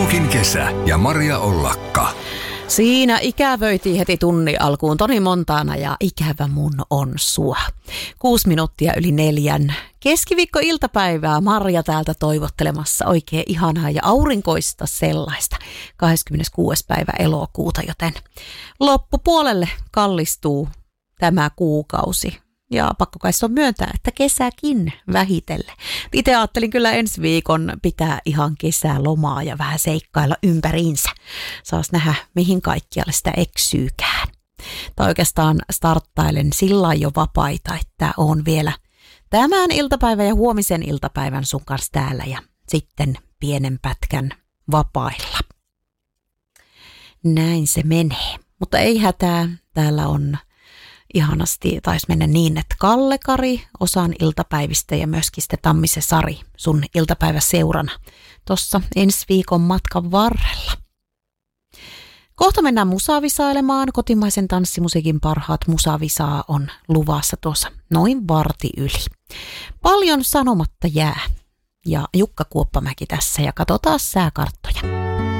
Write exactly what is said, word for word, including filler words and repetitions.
Minukin kesä ja Maria Ollakka. Siinä ikävöitiin heti tunnin alkuun Toni Montana ja Ikävä mun on sua. Kuusi minuuttia yli neljän. Keskiviikko-iltapäivää Marja täältä toivottelemassa oikein ihanaa ja aurinkoista sellaista. kahdeskymmeneskuudes päivä elokuuta, joten loppupuolelle kallistuu tämä kuukausi. Ja pakko kai se on myöntää, että kesäkin vähitellen. Itse ajattelin kyllä ensi viikon pitää ihan kesälomaa ja vähän seikkailla ympäriinsä. Saas nähdä, mihin kaikkialle sitä eksyykään. Tai oikeastaan starttailen sillä jo vapaita, että on vielä tämän iltapäivän ja huomisen iltapäivän sun kanssa täällä ja sitten pienen pätkän vapailla. Näin se menee, mutta ei hätää, täällä on ihanasti, taisi mennä niin, että Kalle-Kari osan iltapäivistä ja myöskin sitten Tammisen Sari sun iltapäiväseurana tuossa ensi viikon matkan varrella. Kohta mennään musavisailemaan. Kotimaisen tanssimusiikin parhaat musavisaa on luvassa tuossa noin varti yli. Paljon sanomatta jää. Ja Jukka Kuoppamäki tässä ja katsotaan sääkarttoja.